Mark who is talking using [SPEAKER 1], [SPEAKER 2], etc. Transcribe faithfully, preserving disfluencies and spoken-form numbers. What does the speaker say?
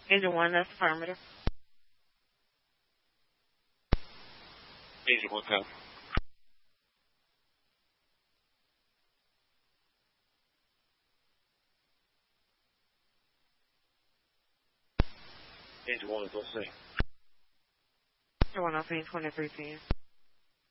[SPEAKER 1] Agent one, that's affirmative.
[SPEAKER 2] Agent one, copy. Agent one is on scene.
[SPEAKER 1] Agent one on scene, twenty-three ten.